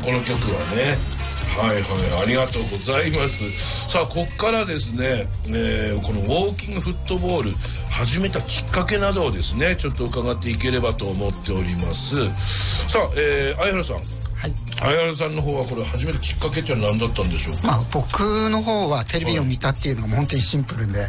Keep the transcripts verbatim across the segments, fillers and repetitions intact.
この曲はね。はいはい、ありがとうございます。さあ、ここからですね、えー、このウォーキングフットボール始めたきっかけなどをですね、ちょっと伺っていければと思っております。さあ、えー、相原さん。はい、相原さんの方はこれ始めるきっかけって何だったんでしょうか。 まあ、僕の方はテレビを見たっていうのが本当にシンプルで、はい、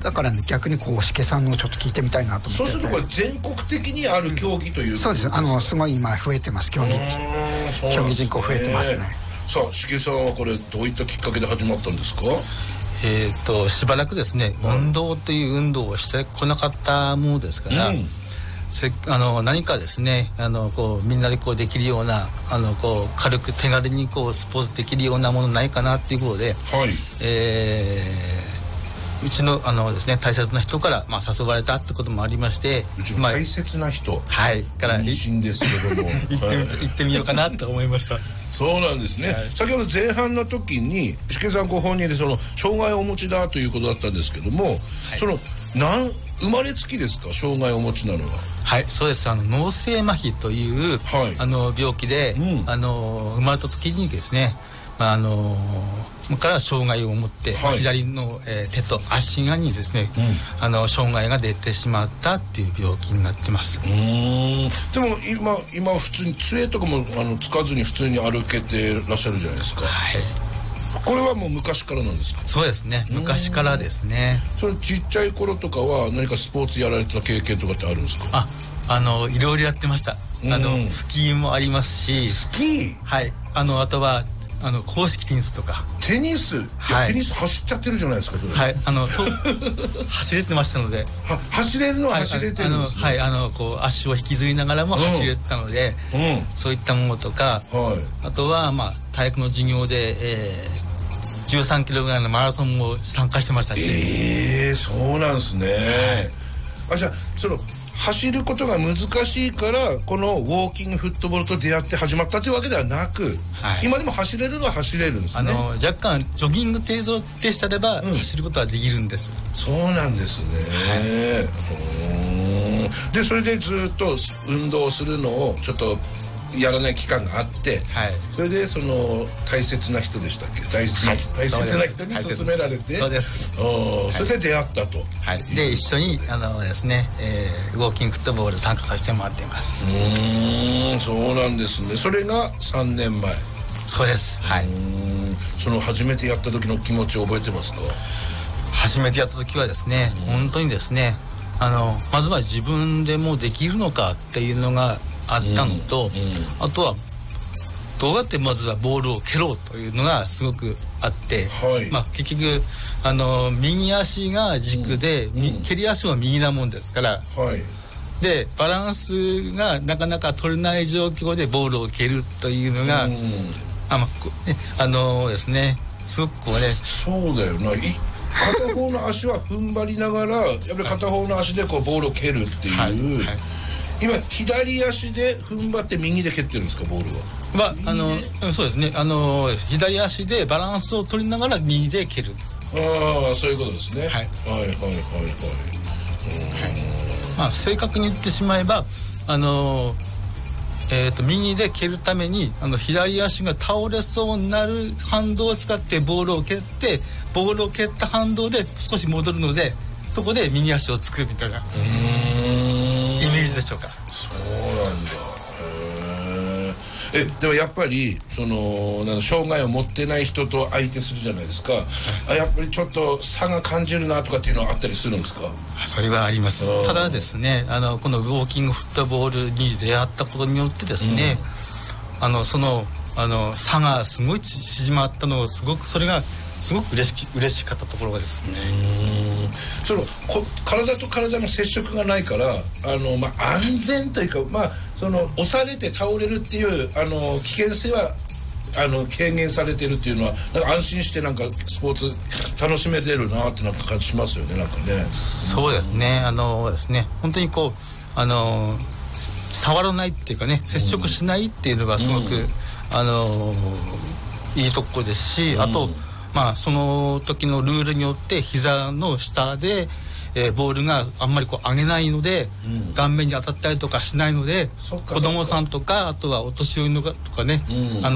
だから、ね、逆にこうしけさんのちょっと聞いてみたいなと思って。 そうするとこれ全国的にある競技という、うん、 そうです。あのすごい今増えてます。競技競技人口増えてますね。 さあ、しげさんはこれどういったきっかけで始まったんですか。 えー、としばらくですね、うん、運動という運動をしてこなかったものですから、うん、せあの何かですね、あのこうみんなでこうできるような、あのこう軽く手軽にこうスポーツできるようなものないかなっていうことで、はい、えー、うちのあのですね、大切な人から、まあ、誘われたってこともありまして、 うちの大切な人、 まあ、はいから妊娠ですけども行って、行ってみようかなと思いました。 そうなんですね、はい、先ほど前半の時にしけさんご本人でその障害をお持ちだということだったんですけども、はい、そのなん生まれつきですか、障害をお持ちなのは。 はい、そうです。あの脳性麻痺という、はい、あの病気で、うん、あの生まれた時にですね、まあ、あのから障害を持って、はい、左の、えー、手と足がにですね、うん、あの障害が出てしまったっていう病気になってます。 うーん、でも今今普通に杖とかもあのつかずに普通に歩けてらっしゃるじゃないですか。はい。これはもう昔からなんですか。 そうですね、昔からですね。 それちっちゃい頃とかは何かスポーツやられてた経験とかってあるんですか。 あ、あのいろいろやってました。あのスキーもありますし。 スキー。 はい。あのあとはあの公式テニスとか。 テニス、はい、テニス走っちゃってるじゃないですか。 はい、あのと走れてましたので。 は走れるのは走れてるんですね。 はい、あの、はい、あのこう足を引きずりながらも走れてたので、うんうん、そういったものとか、はい、あとはまあ体育の授業で、えー、じゅうさんキロぐらいのマラソンも参加してましたし。 ええー、そうなんですね。はい、あ、じゃあその走ることが難しいからこのウォーキングフットボールと出会って始まったというわけではなく、はい、今でも走れるのは走れるんですね。 あの若干ジョギング程度でしたれば、うん、走ることはできるんです。 そうなんですね、はい、うーんでそれでずっと運動するのをちょっとやらない期間があって、はい、それでその大切な人でしたっけ、大切な、はい、大切な人に勧められて、 そうです、 お、それで出会ったと、 はい、で一緒にあのですね、えー、ウォーキングフットボール参加させてもらっています。 うーん、そうなんですね。それがさんねんまえ。 そうです、はい。うーん、その初めてやった時の気持ちを覚えてますか。 初めてやった時はですね、本当にですね、あのまずは自分でもできるのかっていうのがあったのと、うんうん、あとはどうやってまずはボールを蹴ろうというのがすごくあって、はい、まあ、結局あの右足が軸で、うんうん、蹴り足は右なもんですから、はい、でバランスがなかなか取れない状況でボールを蹴るというのが、うん、あ、まあ、あのですね、すごくこうね、 そうだよな、片方の足は踏ん張りながらやっぱり片方の足でこうボールを蹴るっていう、はいはい、今左足で踏ん張って右で蹴ってるんですか、ボールは。 まあ、あのそうですね、あの左足でバランスを取りながら右で蹴る。 ああ、そういうことですね。はい、はいはいはいはい、はい、 まあ、正確に言ってしまえばあのえー、と右で蹴るためにあの左足が倒れそうになる反動を使ってボールを蹴って、ボールを蹴った反動で少し戻るので、そこで右足をつくみたいなイメージでしょうか。 そうなんだ。へえ。でもやっぱりそのなん障害を持ってない人と相手するじゃないですか、はい、あ、やっぱりちょっと差が感じるなとかっていうのはあったりするんですか。 それはあります。ただですね、あのこのウォーキングフットボールに出会ったことによってですね、うん、あのそのあの差がすごい縮まったのをすごくそれがすごく嬉し嬉しかったところがですね、 うーん、そのこ体と体の接触がないからあの、まあ、安全というか、まあ、その押されて倒れるっていうあの危険性はあの軽減されてるっていうのはなんか安心してなんかスポーツ楽しめてるなってなんか感じしますよね、なんかね。 そうですね、あのですね、本当にこうあの触らないっていうかね、接触しないっていうのがすごく、うん、あのいいとこですし、うん、あとまあその時のルールによって膝の下で、えー、ボールがあんまりこう上げないので、うん、顔面に当たったりとかしないので、子供さんとかあとはお年寄りのとかね、うん、あの